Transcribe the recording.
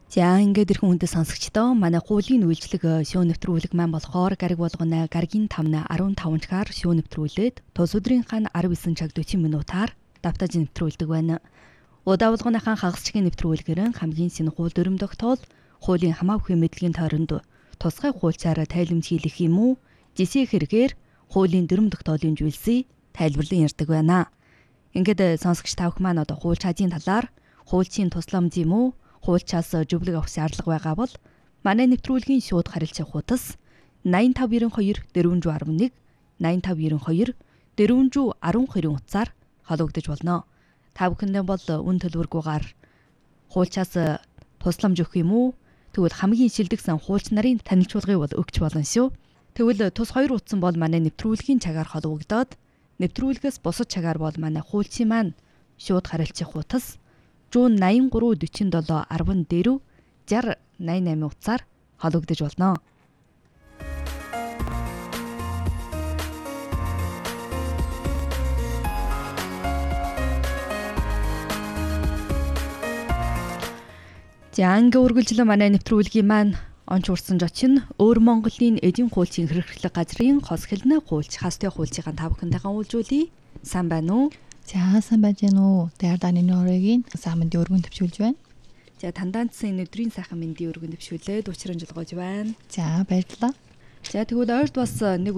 За ингээд ирхэн хүндэт сонсогчдоо манай хуулийн үйлчлэг шүүн нэвтрүүлэг маань болохоор гариг болгоно гаригийн 5-15 цагаар шүүн нэвтрүүлээд тус өдрийнхаа 19 цаг 40 минутаар давтаж нэвтрүүлдэг байна. Удаа болгоныхаа хагасчгийн нэвтрүүлгэрэн хамгийн сэнэ хууль дүрм тогтоол хуулийн хамаагүй мэдлэгийн тойронд тусгай хуульчаар тайлбарлах юм уу? Жишээ хэрэгээр хуулийн дүрм тогтоолын зүйлсийг тайлбарлан ярьдаг байна. Ингээд сонсогч тавх маань одоо хууль чадын талаар хуульчийн тусламж юм уу? Хуульчаас зөвлөг авах шаардлага байгаа бол манай нэвтрүүлгийн шууд харилцах хуудас 8592 411 8592 412 утсаар холбогдож болно. Та бүхэндээ бол үн төлбөргүйгээр хуульчаас тусламж өгөх юм уу? Тэгвэл хамгийн шилдэгсэн хуульч нарын танилцуулгыг бол өгч болно шүү. Тэгвэл тус 2 утсан бол манай нэвтрүүлгийн цагаар холбогдоод нэвтрүүлгээс бусад цагаар бол манай хуульчийн маань шууд харилцах хуудас 183 47 14 6088 утсаар холбогдож болно. За ингээ үргэлжлэн манай нэвтрүүлгийн маань онч урсан жочин өөр Монголын эдийн хуульчийн хэрэглэх газрын хос хэлнэ хуульч хастай хуульчийн та бүхэндээ уулзуулъя. Сайн байна уу? За сайн байж гэнэ үү? Дайрдааны нөрөгийн сайн мэндийн өргөн төвшүүлж байна. За тандаандсан энэ өдрийн сайхан мэндийн өргөн төвшүүлээд учран жолгоож байна. За баярлалаа. За тэгвэл ойрд бас нэг